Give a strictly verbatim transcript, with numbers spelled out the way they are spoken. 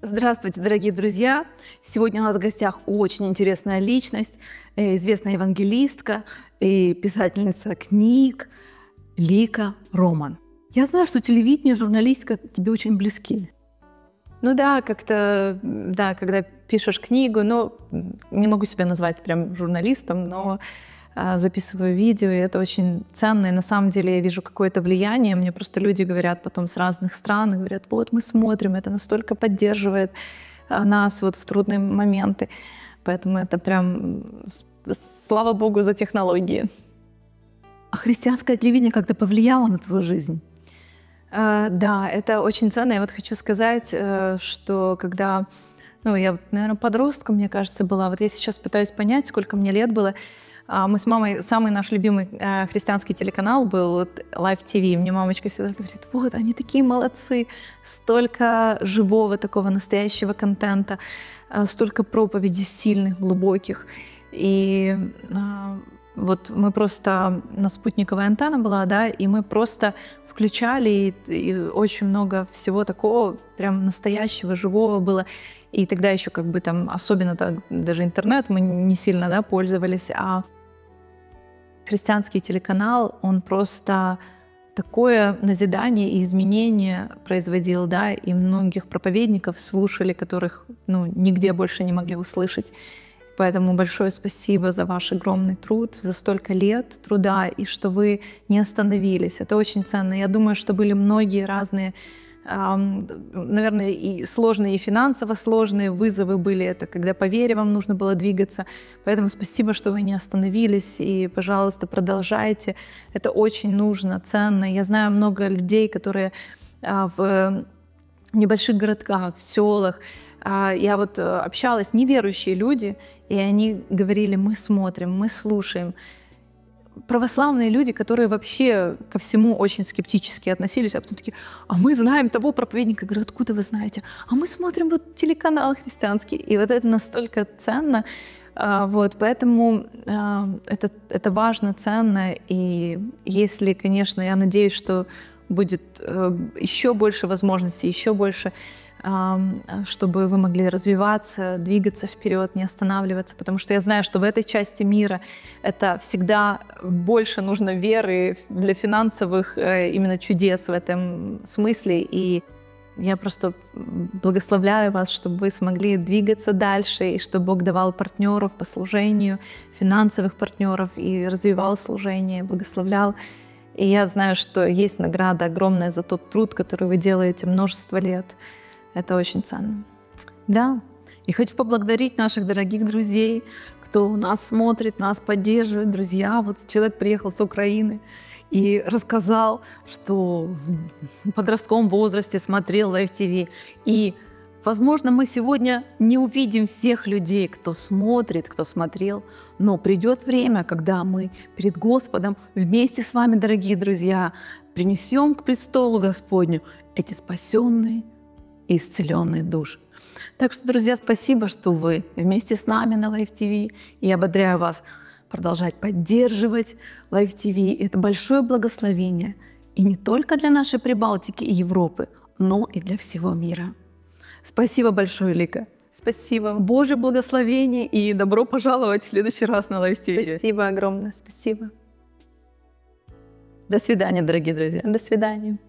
Здравствуйте, дорогие друзья! Сегодня у нас в гостях очень интересная личность, известная евангелистка и писательница книг Лика Роман. Я знаю, что телевидение и журналистика тебе очень близки. Ну да, как-то, да, когда пишешь книгу, ну, не могу себя назвать прям журналистом, но а, записываю видео, и это очень ценно, и на самом деле я вижу какое-то влияние. Мне просто люди говорят потом с разных стран, и говорят, вот мы смотрим, это настолько поддерживает нас вот в трудные моменты. Поэтому это прям, слава Богу за технологии. А христианское телевидение как-то повлияло на твою жизнь? Uh, да, это очень ценно. Я вот хочу сказать, uh, что когда, ну, я, наверное, подростком, мне кажется, была, вот я сейчас пытаюсь понять, сколько мне лет было. Uh, мы с мамой, самый наш любимый uh, христианский телеканал был вот, Live ти ви. Мне мамочка всегда говорит, вот, они такие молодцы, столько живого такого настоящего контента, uh, столько проповедей сильных, глубоких. И uh, вот мы просто, на спутниковая антенна была, да, и мы просто включали, и, и очень много всего такого, прям настоящего, живого было. И тогда еще как бы там, особенно так, даже интернет мы не сильно, да, пользовались, а христианский телеканал, он просто такое назидание и изменение производил, да, и многих проповедников слушали, которых, ну, нигде больше не могли услышать. Поэтому большое спасибо за ваш огромный труд, за столько лет труда, и что вы не остановились. Это очень ценно. Я думаю, что были многие разные, эм, наверное, и сложные, и финансово сложные вызовы были. Это когда по вере вам нужно было двигаться. Поэтому спасибо, что вы не остановились. И, пожалуйста, продолжайте. Это очень нужно, ценно. Я знаю много людей, которые э, в небольших городках, в селах, я вот общалась, неверующие люди, и они говорили, мы смотрим, мы слушаем. Православные люди, которые вообще ко всему очень скептически относились, а потом такие, а мы знаем того проповедника. Я говорю, откуда вы знаете? А мы смотрим вот телеканал христианский. И вот это настолько ценно. Вот, поэтому это, это важно, ценно. И если, конечно, я надеюсь, что будет еще больше возможностей, еще больше, чтобы вы могли развиваться, двигаться вперед, не останавливаться, потому что я знаю, что в этой части мира это всегда больше нужно веры для финансовых именно чудес в этом смысле, и я просто благословляю вас, чтобы вы смогли двигаться дальше, и чтобы Бог давал партнеров по служению, финансовых партнеров, и развивал служение, благословлял. И я знаю, что есть награда огромная за тот труд, который вы делаете множество лет. Это очень ценно. Да. И хочу поблагодарить наших дорогих друзей, кто нас смотрит, нас поддерживает. Друзья, вот человек приехал с Украины и рассказал, что в подростковом возрасте смотрел Live ти ви. И, возможно, мы сегодня не увидим всех людей, кто смотрит, кто смотрел, но придет время, когда мы перед Господом вместе с вами, дорогие друзья, принесем к престолу Господню эти спасенные и исцеленные души. Так что, друзья, спасибо, что вы вместе с нами на Live ти ви. И я ободряю вас продолжать поддерживать Live ти ви. Это большое благословение. И не только для нашей Прибалтики и Европы, но и для всего мира. Спасибо большое, Лика. Спасибо. Божье благословение и добро пожаловать в следующий раз на Live ти ви. Спасибо огромное. Спасибо. До свидания, дорогие друзья. До свидания.